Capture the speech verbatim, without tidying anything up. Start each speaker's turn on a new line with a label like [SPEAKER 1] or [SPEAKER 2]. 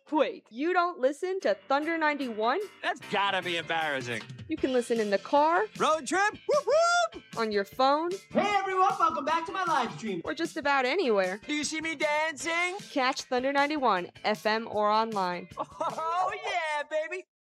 [SPEAKER 1] Wait, you don't listen to Thunder ninety-one?
[SPEAKER 2] That's gotta be embarrassing.
[SPEAKER 1] You can listen in the car,
[SPEAKER 2] Road trip? Whoop whoop!
[SPEAKER 1] on your phone,
[SPEAKER 3] Hey everyone, welcome back to my live stream.
[SPEAKER 1] or just about anywhere.
[SPEAKER 2] Do you see me dancing?
[SPEAKER 1] Catch Thunder ninety-one, F M or online.
[SPEAKER 2] Oh, yeah, baby.